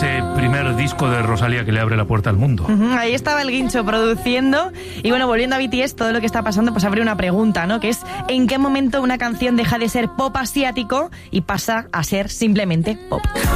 ese primer disco de Rosalía que le abre la puerta al mundo. Ahí estaba el Guincho produciendo. Y bueno, volviendo a BTS, todo lo que está pasando, pues abre una pregunta, ¿no? Que es, ¿en qué momento una canción deja de ser pop asiático y pasa a ser simplemente pop?